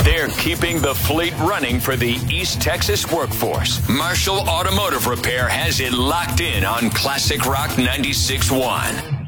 They're keeping the fleet running for the East Texas workforce. Marshall Automotive Repair has it locked in on Classic Rock 96.1.